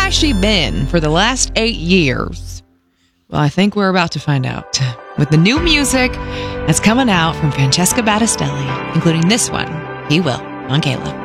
has she been for the last 8 years? Well, I think we're about to find out with the new music that's coming out from Francesca Battistelli, including this one, He Will, on Kayla.